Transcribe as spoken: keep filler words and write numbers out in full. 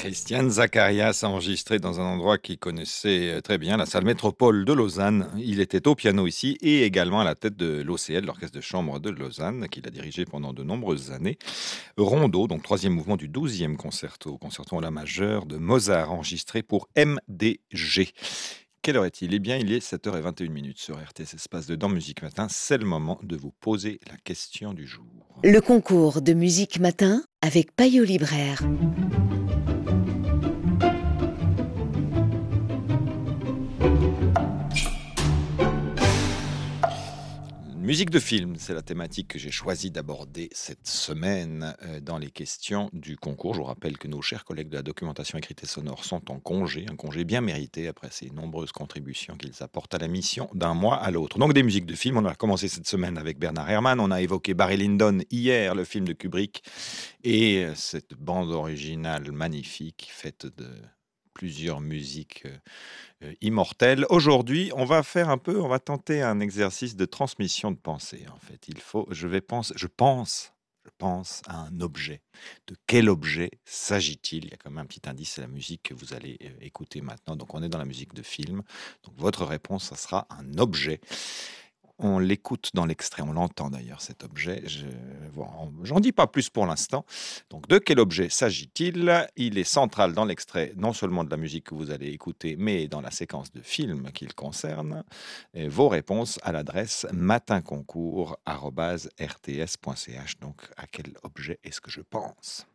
Christiane Zacharias a enregistré dans un endroit qu'il connaissait euh, très bien, la salle métropole de Lausanne. Il était au piano ici et également à la tête de l'O C L, l'orchestre de chambre de Lausanne, qu'il a dirigé pendant de nombreuses années. Rondo, donc troisième mouvement du douzième concerto, concerto en la majeure de Mozart, enregistré pour M D G. Quelle heure est-il? Eh bien, il est sept heures vingt et une minutes sur R T S Espace de Dans Musique Matin. C'est le moment de vous poser la question du jour. Le concours de musique matin avec Payot Libraire. Musique de film, c'est la thématique que j'ai choisi d'aborder cette semaine euh, dans les questions du concours. Je vous rappelle que nos chers collègues de la documentation écrite et sonore sont en congé, un congé bien mérité après ces nombreuses contributions qu'ils apportent à la mission d'un mois à l'autre. Donc des musiques de film, on a commencé cette semaine avec Bernard Herrmann, on a évoqué Barry Lyndon hier, le film de Kubrick, et euh, cette bande originale magnifique faite de plusieurs musiques euh, euh, immortelle. Aujourd'hui, on va faire un peu, on va tenter un exercice de transmission de pensée. En fait, il faut, je vais penser, je pense, je pense à un objet. De quel objet s'agit-il? Il y a quand même un petit indice, c'est la musique que vous allez euh, écouter maintenant. Donc, on est dans la musique de film. Donc, votre réponse, ça sera un objet. On l'écoute dans l'extrait, on l'entend d'ailleurs cet objet. Je, bon, j'en dis pas plus pour l'instant. Donc, de quel objet s'agit-il? Il est central dans l'extrait, non seulement de la musique que vous allez écouter, mais dans la séquence de film qu'il concerne. Et vos réponses à l'adresse matinconcours arobase r t s point c h. Donc, à quel objet est-ce que je pense?